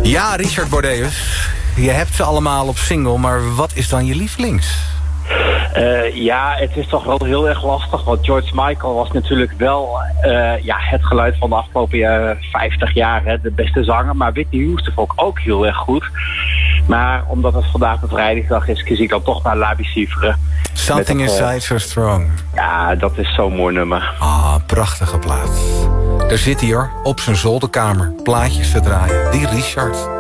Ja, Richard Bordeus. Je hebt ze allemaal op single, maar wat is dan je lievelings? Ja, het is toch wel heel erg lastig. Want George Michael was natuurlijk wel het geluid van de afgelopen 50 jaar. Hè, de beste zanger. Maar Whitney Houston vond ik ook heel erg goed. Maar omdat het vandaag bevrijdingsdag is, kies ik dan toch naar La Bicifre. Something Inside So Strong. Ja, dat is zo'n mooi nummer. Ah, prachtige plaat. Daar zit hij hoor, op zijn zolderkamer. Plaatjes te draaien. Die Richard.